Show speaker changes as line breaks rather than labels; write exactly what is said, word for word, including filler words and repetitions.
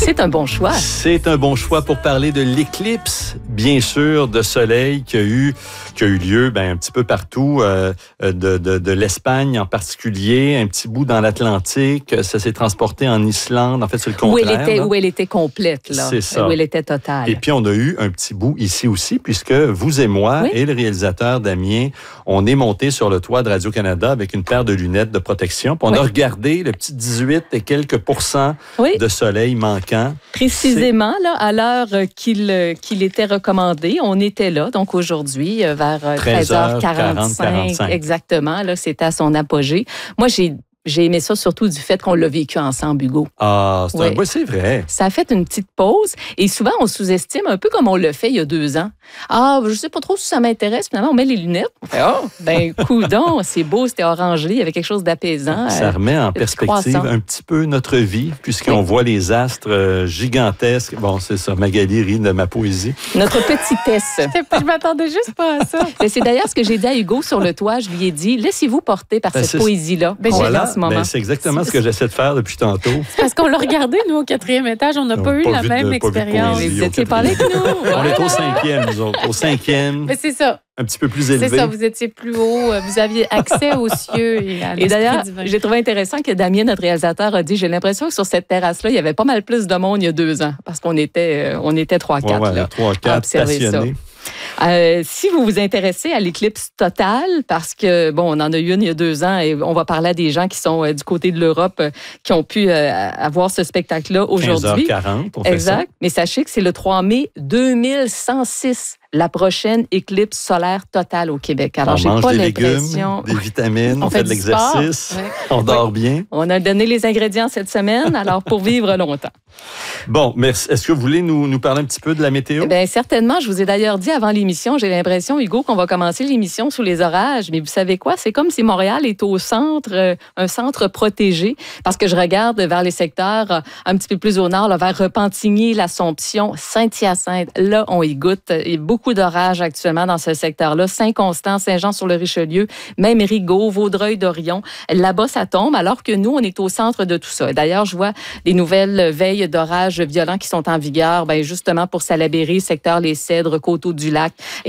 C'est un bon choix.
C'est un bon choix pour parler de l'éclipse, bien sûr, de soleil qui a eu, qui a eu lieu ben, un petit peu partout, euh, de, de, de l'Espagne en particulier, un petit bout dans l'Atlantique. Ça s'est transporté en Islande. En fait, c'est le contraire.
Où elle était,
là.
où elle était complète, là.
C'est ça.
Où elle était totale.
Et puis, on a eu un petit bout ici aussi, puisque vous et moi oui. et le réalisateur Damien, on est monté sur le toit de Radio-Canada avec une paire de lunettes de protection. Puis on oui. a regardé le petit dix-huit et quelques pourcents oui. de soleil manquant.
Précisément, là, à l'heure qu'il, qu'il était recommandé, on était là. Donc, aujourd'hui, vers treize heures quarante-cinq, exactement. Là, c'était à son apogée. Moi, j'ai J'ai aimé ça surtout du fait qu'on l'a vécu ensemble, Hugo.
Ah, c'est,
oui.
un... oui, c'est vrai.
Ça a fait une petite pause. Et souvent, on sous-estime, un peu comme on l'a fait il y a deux ans. Ah, je sais pas trop si ça m'intéresse. Finalement, on met les lunettes. On fait, oh, ben, coudonc, c'est beau, c'était orangé, il y avait quelque chose d'apaisant.
Ça remet en perspective croissant. un petit peu notre vie, puisqu'on oui. voit les astres gigantesques. Bon, c'est ça, Magali rit de ma poésie.
Notre petitesse.
Je m'attendais juste pas à ça.
Et c'est d'ailleurs ce que j'ai dit à Hugo sur le toit. Je lui ai dit, laissez-vous porter par ben, cette poésie-là.
Ben, voilà. Ben, c'est exactement c'est... ce que j'essaie de faire depuis tantôt.
C'est parce qu'on l'a regardé, nous, au quatrième étage. On n'a pas eu pas la même de, expérience.
Vous étiez pas avec nous.
On est au cinquième, nous autres. Au cinquième.
Mais c'est ça.
Un petit peu plus élevé.
C'est ça, vous étiez plus haut, vous aviez accès aux cieux et à
Et d'ailleurs, divin. J'ai trouvé intéressant que Damien, notre réalisateur, a dit, j'ai l'impression que sur cette terrasse-là, il y avait pas mal plus de monde il y a deux ans, parce qu'on était, on était trois quatre.
Ouais, ouais, trois quatre passionnés.
Ça. Euh, si vous vous intéressez à l'éclipse totale, parce que, bon, on en a eu une il y a deux ans et on va parler à des gens qui sont euh, du côté de l'Europe euh, qui ont pu euh, avoir ce spectacle-là aujourd'hui.
quinze heures quarante, on fait
exact.
Ça.
Mais sachez que c'est le trois mai deux mille cent six, la prochaine éclipse solaire totale au Québec. Alors,
on
j'ai
mange
pas
des
l'impression...
légumes, des vitamines, on, on fait, fait de l'exercice,
ouais.
on dort
oui.
bien.
On a donné les ingrédients cette semaine, alors pour vivre longtemps.
Bon, mais est-ce que vous voulez nous, nous parler un petit peu de la météo?
Bien, certainement. Je vous ai d'ailleurs dit avant l'émission, j'ai l'impression, Hugo, qu'on va commencer l'émission sous les orages. Mais vous savez quoi? C'est comme si Montréal est au centre, euh, un centre protégé, parce que je regarde vers les secteurs euh, un petit peu plus au nord, là, vers Repentigny, l'Assomption, Saint-Hyacinthe. Là, on y goûte. Il y a beaucoup d'orages actuellement dans ce secteur-là. Saint-Constant, Saint-Jean-sur-le-Richelieu, même Rigaud, Vaudreuil-Dorion. Là-bas, ça tombe, alors que nous, on est au centre de tout ça. D'ailleurs, je vois des nouvelles veilles d'orages violents qui sont en vigueur, bien, justement pour Salaberry, secteur Les Cèdres, Coteau-du-Lac.